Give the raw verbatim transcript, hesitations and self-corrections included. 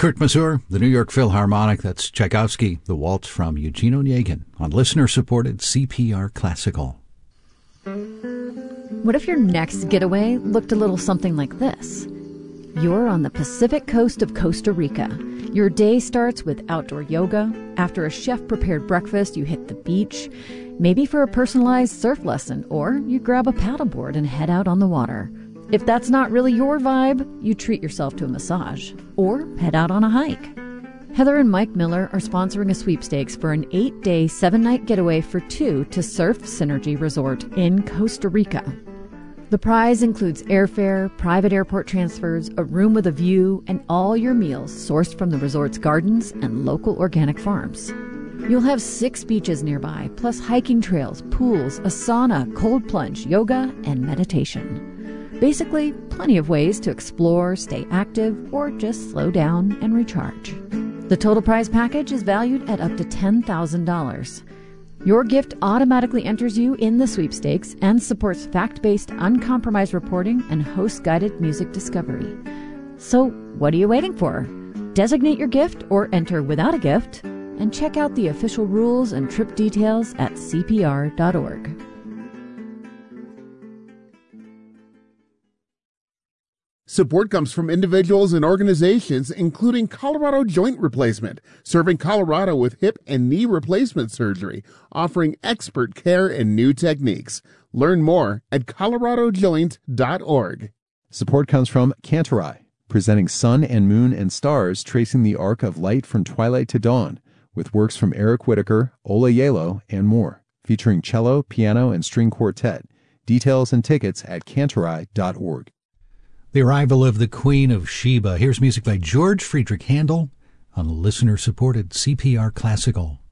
Kurt Masur, the New York Philharmonic. That's Tchaikovsky, the waltz from Eugene Onegin on listener-supported C P R Classical. What if your next getaway looked a little something like this? You're on the Pacific coast of Costa Rica. Your day starts with outdoor yoga. After a chef-prepared breakfast, you hit the beach, maybe for a personalized surf lesson, or you grab a paddleboard and head out on the water. If that's not really your vibe, you treat yourself to a massage or head out on a hike. Heather and Mike Miller are sponsoring a sweepstakes for an eight-day, seven-night getaway for two to Surf Synergy Resort in Costa Rica. The prize includes airfare, private airport transfers, a room with a view, and all your meals sourced from the resort's gardens and local organic farms. You'll have six beaches nearby, plus hiking trails, pools, a sauna, cold plunge, yoga, and meditation. Basically, plenty of ways to explore, stay active, or just slow down and recharge. The total prize package is valued at up to ten thousand dollars. Your gift automatically enters you in the sweepstakes and supports fact-based, uncompromised reporting and host-guided music discovery. So, what are you waiting for? Designate your gift or enter without a gift, and check out the official rules and trip details at C P R dot org. Support comes from individuals and organizations, including Colorado Joint Replacement, serving Colorado with hip and knee replacement surgery, offering expert care and new techniques. Learn more at colorado joint dot org. Support comes from Cantorai, presenting Sun and Moon and Stars, tracing the arc of light from twilight to dawn, with works from Eric Whitacre, Ola Yalo, and more, featuring cello, piano, and string quartet. Details and tickets at cantorai dot org. The arrival of the Queen of Sheba. Here's music by George Friedrich Handel on listener-supported C P R Classical.